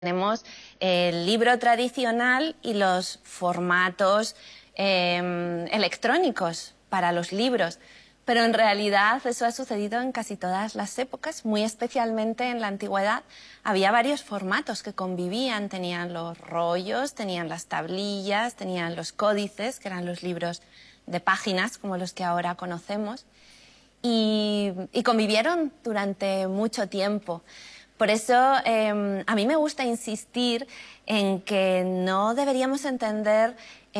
Tenemos el libro tradicional y los formatos electrónicos para los libros, pero en realidad eso ha sucedido en casi todas las épocas, muy especialmente en la antigüedad. Había varios formatos que convivían, tenían los rollos, tenían las tablillas, tenían los códices, que eran los libros de páginas como los que ahora conocemos, y convivieron durante mucho tiempo. Por eso a mí me gusta insistir en que no deberíamos entender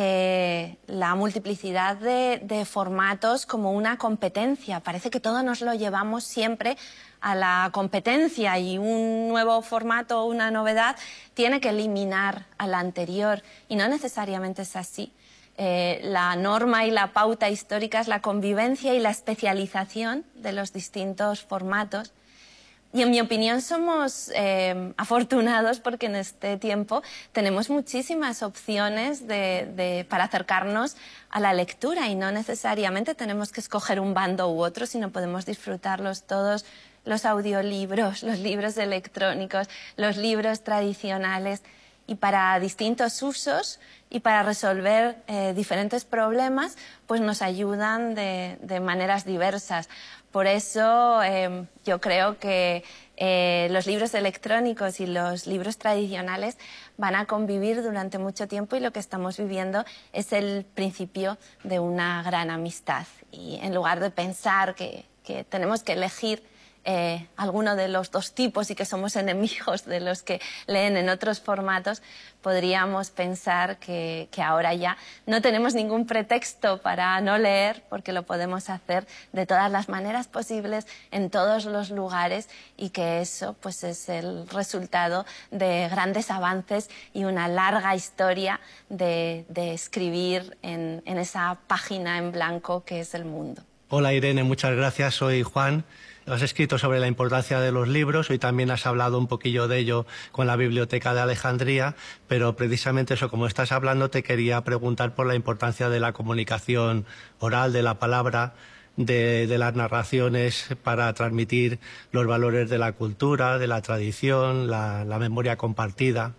la multiplicidad de formatos como una competencia. Parece que todo nos lo llevamos siempre a la competencia y un nuevo formato o una novedad tiene que eliminar al anterior y no necesariamente es así. La norma y la pauta histórica es la convivencia y la especialización de los distintos formatos. Y en mi opinión somos afortunados porque en este tiempo tenemos muchísimas opciones para acercarnos a la lectura y no necesariamente tenemos que escoger un bando u otro, sino podemos disfrutarlos todos, los audiolibros, los libros electrónicos, los libros tradicionales, y para distintos usos y para resolver diferentes problemas, pues nos ayudan de maneras diversas. Por eso yo creo que los libros electrónicos y los libros tradicionales van a convivir durante mucho tiempo y lo que estamos viviendo es el principio de una gran amistad. Y en lugar de pensar que tenemos que elegir alguno de los dos tipos y que somos enemigos de los que leen en otros formatos, podríamos pensar que ahora ya no tenemos ningún pretexto para no leer porque lo podemos hacer de todas las maneras posibles, en todos los lugares, y que eso pues es el resultado de grandes avances y una larga historia de escribir en esa página en blanco que es el mundo. Hola Irene, muchas gracias. Soy Juan. Has escrito sobre la importancia de los libros, hoy también has hablado un poquillo de ello con la Biblioteca de Alejandría, pero precisamente eso, como estás hablando, te quería preguntar por la importancia de la comunicación oral, de la palabra, de las narraciones para transmitir los valores de la cultura, de la tradición, la memoria compartida.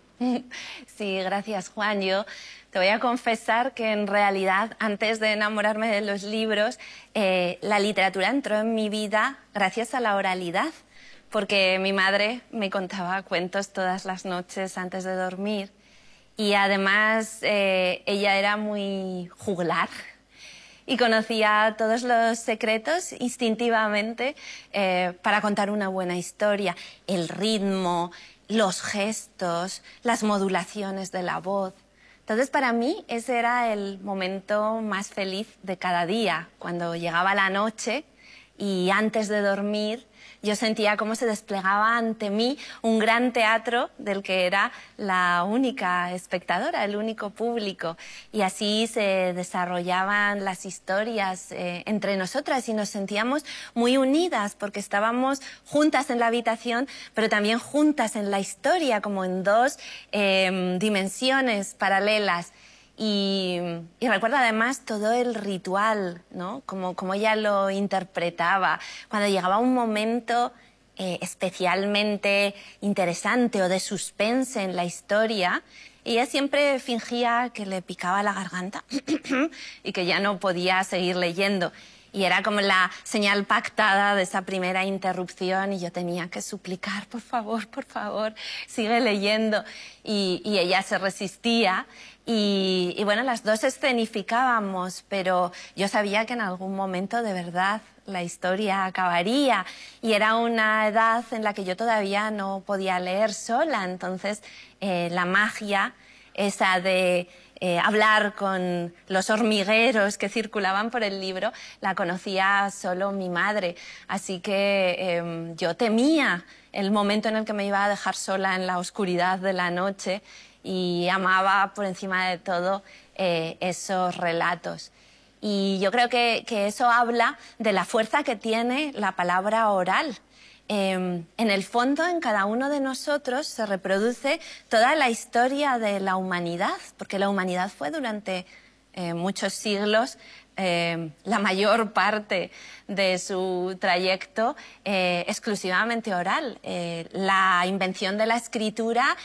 Sí, gracias Juan. Yo te voy a confesar que en realidad antes de enamorarme de los libros, la literatura entró en mi vida gracias a la oralidad, porque mi madre me contaba cuentos todas las noches antes de dormir y además ella era muy juglar y conocía todos los secretos instintivamente para contar una buena historia, el ritmo, los gestos, las modulaciones de la voz. Entonces, para mí, ese era el momento más feliz de cada día, cuando llegaba la noche y antes de dormir yo sentía cómo se desplegaba ante mí un gran teatro del que era la única espectadora, el único público. Y así se desarrollaban las historias entre nosotras y nos sentíamos muy unidas porque estábamos juntas en la habitación, pero también juntas en la historia, como en dos dimensiones paralelas. Y recuerdo además todo el ritual, ¿no? Como ella lo interpretaba. Cuando llegaba un momento especialmente interesante o de suspense en la historia, ella siempre fingía que le picaba la garganta y que ya no podía seguir leyendo. Y era como la señal pactada de esa primera interrupción y yo tenía que suplicar, por favor, sigue leyendo. Y ella se resistía y bueno, las dos escenificábamos, pero yo sabía que en algún momento de verdad la historia acabaría y era una edad en la que yo todavía no podía leer sola, entonces la magia esa de hablar con los hormigueros que circulaban por el libro, la conocía solo mi madre. Así que yo temía el momento en el que me iba a dejar sola en la oscuridad de la noche y amaba por encima de todo esos relatos. Y yo creo que eso habla de la fuerza que tiene la palabra oral. En el fondo, en cada uno de nosotros se reproduce toda la historia de la humanidad, porque la humanidad fue durante muchos siglos la mayor parte de su trayecto exclusivamente oral. La invención de la escritura